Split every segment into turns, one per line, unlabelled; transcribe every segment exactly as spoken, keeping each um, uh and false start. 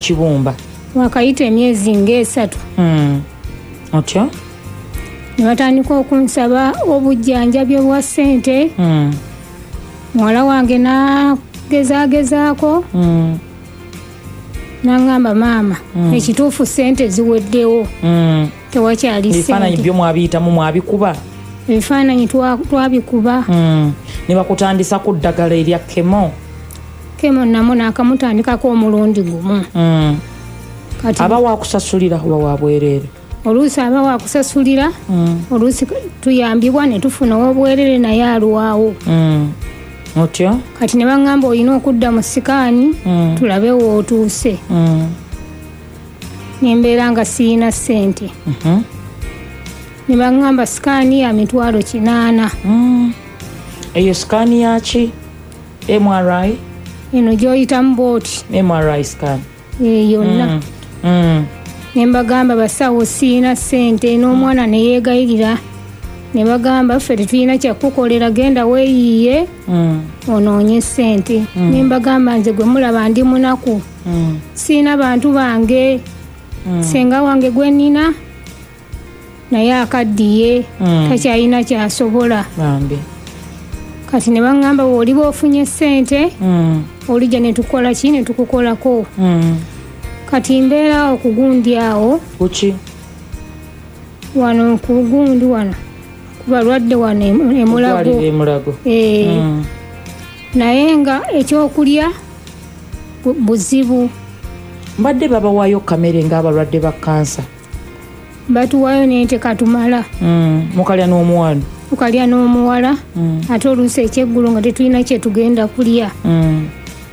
Kibumba
wakayita emyezi ng'esatu.
mm. Otyo
ne batandika okunsaba obujjanjabi obwa ssente.
mm.
Muwala wange n'agezaagezaako
mm.
n'aŋŋamba maama
mm.
ekituufu ssente ziweddewo
mm.
tewakyali ssente.
Ebifaananyi byo mwabiyitamu mwabikuba?
Ebifaananyi twabikuba.
mm. Ne bakutandisa ku ddagala erya kemo?
Kemo namo n'akamutandikako omulundi gumu.
mm.
Kati
aba waakusasulira oba wabwereere?
Oluusi aba waakusasulira.
mm.
Oluusi tuyambibwa ne tufuna obwereere naye alwawo.
mm. Otyo
kati ne baŋŋamba olina okudda mu sikaani
mm.
tulabe wootuuse.
mm.
Nembeera nga siyina ssente.
mm-hmm.
Ne baŋŋamba sikaani ya mitwalo kinaana.
mm. Eyo sikaani yaki? M R I?
Eno gy'oyitamu booti.
M R I sikaani
yonna.
mm. mm.
Ne mbagamba basawo siyina ssente n'omwana ne yeegayirira. Ne bagamba ffe tetulina kyakukolera, genda weeyiye
mm.
onoonye ssente.
mm.
Ne mbagamba nze gwe mulaba ndi munaku.
mm.
Siyina bantu bange.
mm.
Senga wange gwe nnina naye akaddiye
mm.
takyalina kyasobola.
bambi
Kati ne baŋŋamba bw'oliba ofunye ssente
mm.
olijja ne tukola ki ne tukukolako.
mm.
Kati mbeera okugundi awo
kuki?
wano ku gundi wano ku balwadde wano emulago.
emulago
Eh,
mm.
naye nga ekyokulya bu- buzibu.
mbadde babawaayo kamere ng'abalwadde ba kansa?
Batuwayo naye tekatumala.
mm. mukalya n'omuwano?
Tukalya n'omuwala.
mm.
Ate oluusi ekyeggulo nga tetulina kye tugenda kulya.
mm.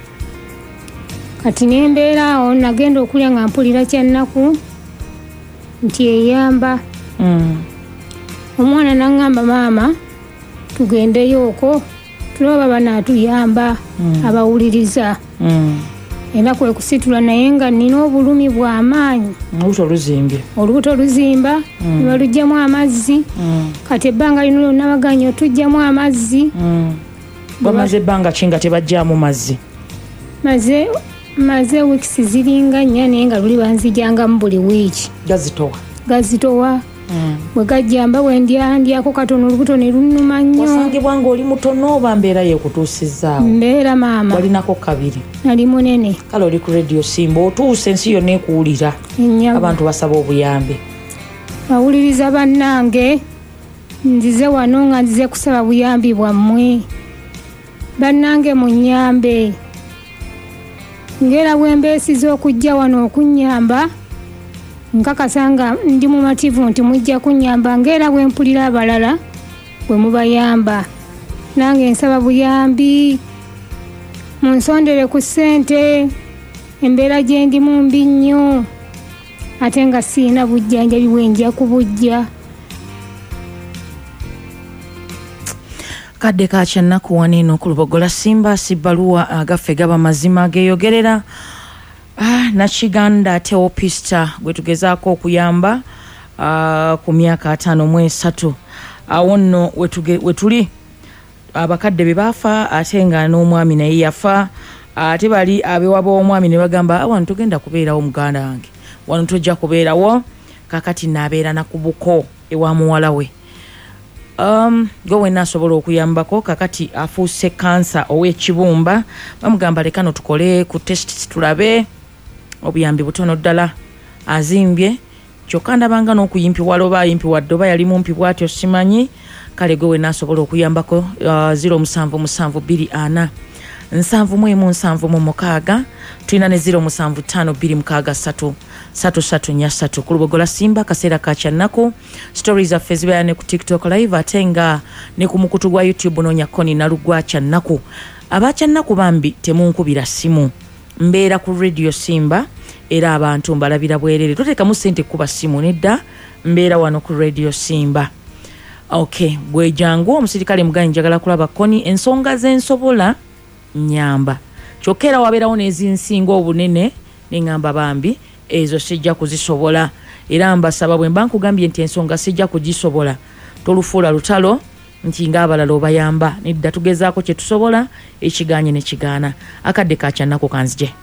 Kati nembeera awo nagenda okulya nga mpulira kyannaku nti eyamba.
mm.
Omwana n'aŋŋamba maama tugendeyo okwo tulaba banaatuyamba.
mm.
abawuliriza.
mm.
Era kwe kusitula naye nga nina obulumi bw'amaanyi.
olubuto luzimbye?
Olubuto luzimba.
mm.
ne balugyamu amazzi.
mm.
Kati ebbanga lino lyonna baganya otugyamu amazzi.
mm. bamaze ebbanga ki nga tebajjaamu mazzi?
maze maze wiikisi ziringa nnya naye nga luli banzijangamu buli wiiki.
gazitowa?
Gazitowa.
mm.
bwe gajjamba bwe ndyandyako katono olubuto ne lunnuma nnyo.
wasangibwa ng'oli mutono oba mbeera yeekutuusizaawo?
Mbeera maama.
walinako kabiri?
nali munene.
kale oli ku radio Simba otuuse ensi yonna ekuwulira.
Ennyabo.
abantu basaba obuyambi.
Bawuliriza bannange nzize wano nga nzize kusaba buyambi bwammwe. Bannange munnyambe. Ngera bwe mbeesiza okujja wano okunnyamba nkakasa nga ndi mumativu nti mujja kunnyamba ngera bwe mpulira abalala bwe mubayamba. Nange nsaba buyambi munsondere ku ssente. Embeera gye ndimu mbi nnyo ate nga siyina bujjanjabi bwe nja kubujja.
kadde ka kyannaku wano ku Lubogola Simba sibbaluwa agaffe gaba mazima geeyogerera. ah, Nakiganda Teopista gwe tugezaako okuyamba ah, ku myaka ataano mu esatu awo nno wetuli abakadde be baafa ate nga n'omwami naye yafa. Ate bali abewaba omwami ne bagamba wano tugenda kubeerawo muganda wange, wano tojja kubeerawo. Kakati naabeera nakubuko ewa muwala we. Um, gwe wenna asobola okuyambako. Kakati afuuse kansa ow'ekibumba. Bamugamba lekano tukole ku test tulabe. Obuyambi butono ddala. Azimbye kyokka ndabanga n'okuyimpiwa loba ayimpiwadde oba yali mumpi bw'atyo simanyi. Kale gwe wenna asobola okuyambako. uh, zero musanvu musanvu bbiri ana nsanvu mu emu nsanvu mu mukaaga. Tulina ne zero musanvu ttaano bbiri mukaaga ssatu ssatu ssatu nnya ssatu. Ku Lubogola Simba kaseera ka kyannaku. Stories zaffe zibeera ne ku TikTok live ate nga ne ku mukutu gwa YouTube noonya Koni Nalugwa Kyannaku. Abakyannaku bambi temunkubira simu. Mbeera ku radio Simba era abantu mbalabira bwerere. Toteekamu ssente kuba simu nedda. Mbeera wano ku radio Simba. Okay, bwe jangu omusirikale mugani njagala kulaba Koni ensonga z'ensobola nyamba. Kyokka era wabeerawo n'ezinsinga obunene neŋŋamba bambi ezo sijja kuzisobola. Era mbasaba bwe mba nkugambye nti ensonga sijja kugisobola tolufuula lutalo nti ng'abalala obayamba. Nedda tugezaako kye tusobola ekiganye ne kigaana. Akadde ka kyannaku kanzije.